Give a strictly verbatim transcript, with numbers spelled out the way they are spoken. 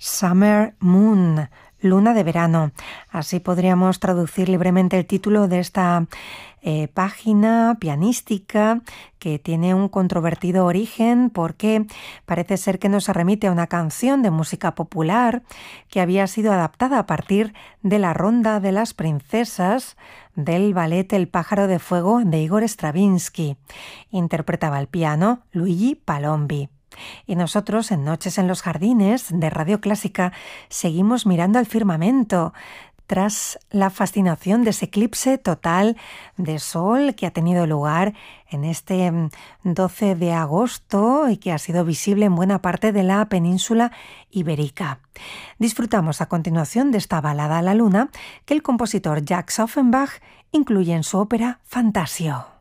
Summer Moon, luna de verano. Así podríamos traducir libremente el título de esta eh, página pianística que tiene un controvertido origen porque parece ser que nos remite a una canción de música popular que había sido adaptada a partir de la Ronda de las Princesas del ballet El pájaro de fuego de Igor Stravinsky. Interpretaba al piano Luigi Palombi. Y nosotros, en Noches en los Jardines de Radio Clásica, seguimos mirando al firmamento tras la fascinación de ese eclipse total de sol que ha tenido lugar en este doce de agosto y que ha sido visible en buena parte de la península ibérica. Disfrutamos a continuación de esta balada a la luna que el compositor Jacques Offenbach incluye en su ópera Fantasio.